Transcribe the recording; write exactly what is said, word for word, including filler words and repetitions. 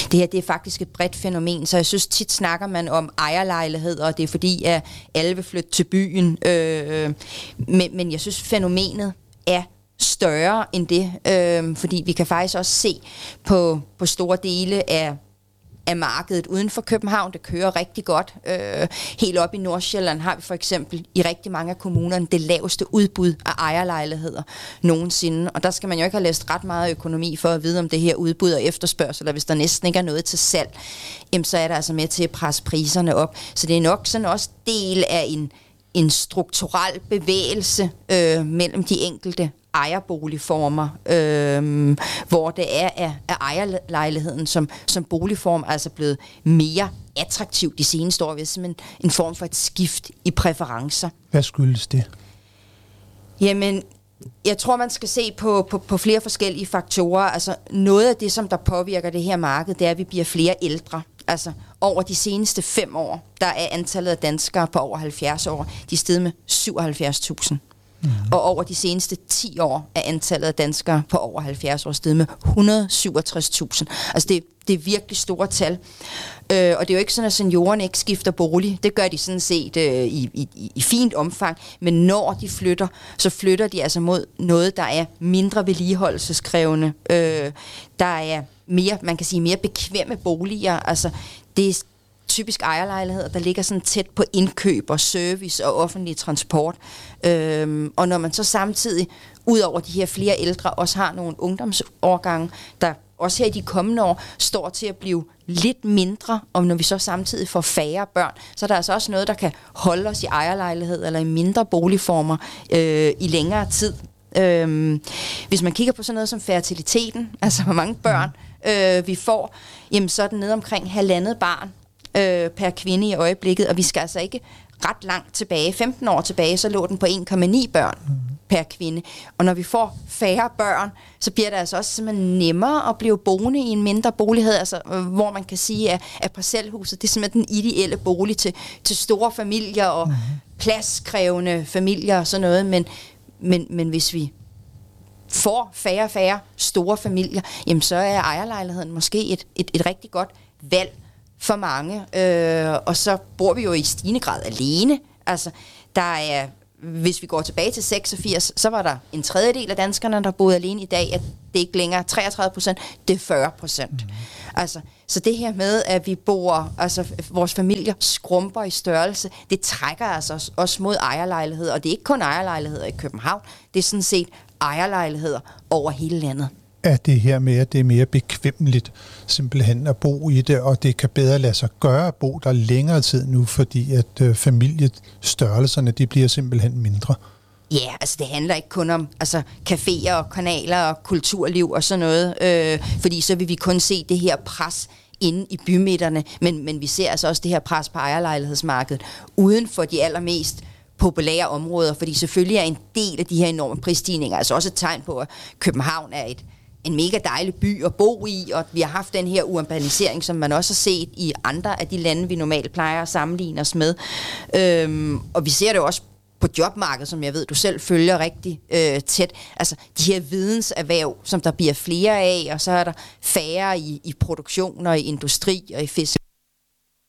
det her det er faktisk et bredt fænomen, så jeg synes tit snakker man om ejerlejligheder, og det er fordi, at alle vil flytte til byen. Øh, men, men jeg synes, fænomenet er større end det, øh, fordi vi kan faktisk også se på, på store dele af af markedet uden for København. Det kører rigtig godt. Øh, helt op i Nordsjælland har vi for eksempel i rigtig mange af kommunerne det laveste udbud af ejerlejligheder nogensinde. Og der skal man jo ikke have læst ret meget økonomi for at vide, om det her udbud og efterspørgsel, eller hvis der næsten ikke er noget til salg, jamen, så er der altså med til at presse priserne op. Så det er nok sådan også del af en, en strukturel bevægelse øh, mellem de enkelte ejerboligformer, øh, hvor det er at, at ejerlejligheden som, som boligform er altså blevet mere attraktiv de seneste år. Det er simpelthen en form for et skift i præferencer. Hvad skyldes det? Jamen, jeg tror, man skal se på, på, på flere forskellige faktorer. Altså, noget af det, som der påvirker det her marked, det er, at vi bliver flere ældre. Altså, over de seneste fem år, der er antallet af danskere på over halvfjerds år, de er steget med syvoghalvfjerds tusind. Mm. Og over de seneste ti år er antallet af danskere på over halvfjerds år steget med et hundrede og syvogtres tusind. Altså det, det er virkelig store tal. Øh, og det er jo ikke sådan, at seniorerne ikke skifter bolig. Det gør de sådan set øh, i, i, i fint omfang. Men når de flytter, så flytter de altså mod noget, der er mindre vedligeholdelseskrævende. Øh, der er mere, man kan sige, mere bekvemme boliger. Altså det er typisk ejerlejligheder, der ligger sådan tæt på indkøb og service og offentlig transport. Øhm, og når man så samtidig, ud over de her flere ældre, også har nogle ungdomsårgange, der også her i de kommende år står til at blive lidt mindre, og når vi så samtidig får færre børn, så er der altså også noget, der kan holde os i ejerlejlighed eller i mindre boligformer øh, i længere tid. Øhm, hvis man kigger på sådan noget som fertiliteten, altså hvor mange børn øh, vi får, jamen så er den nede omkring halvandet barn Øh, per kvinde i øjeblikket, og vi skal altså ikke ret langt tilbage, femten år tilbage, så lå den på en komma ni børn mm. per kvinde. Og når vi får færre børn, så bliver det altså også simpelthen nemmere at blive boende i en mindre bolighed, altså, hvor man kan sige, at, at parcelhuset, det er simpelthen den ideelle bolig til, til store familier og mm. pladskrævende familier og sådan noget, men, men, men hvis vi får færre og færre store familier, jamen så er ejerlejligheden måske et, et, et rigtig godt valg for mange, øh, og så bor vi jo i stigende grad alene. Altså, der er, hvis vi går tilbage til seksogfirs, så var der en tredjedel af danskerne, der boede alene. I dag, at det ikke længere treogtredive procent, det er fyrre procent. Mm. Altså, så det her med, at vi bor, altså vores familier skrumper i størrelse, det trækker altså også mod ejerlejligheder, og det er ikke kun ejerlejligheder i København, det er sådan set ejerlejligheder over hele landet. Er det her med, at det er mere bekvemmeligt simpelthen at bo i det, og det kan bedre lade sig gøre at bo der længere tid nu, fordi at øh, familiestørrelserne, de bliver simpelthen mindre? Ja, altså det handler ikke kun om altså, caféer og kanaler og kulturliv og sådan noget, øh, fordi så vil vi kun se det her pres inde i bymidterne, men, men vi ser altså også det her pres på ejerlejlighedsmarkedet uden for de allermest populære områder, fordi selvfølgelig er en del af de her enorme prisstigninger altså også et tegn på, at København er et en mega dejlig by at bo i, og vi har haft den her urbanisering, som man også har set i andre af de lande, vi normalt plejer at sammenligne os med. Øhm, og vi ser det også på jobmarkedet, som jeg ved, du selv følger rigtig øh, tæt. Altså de her videnserhverv, som der bliver flere af, og så er der færre i, i produktion og i industri og i fisk.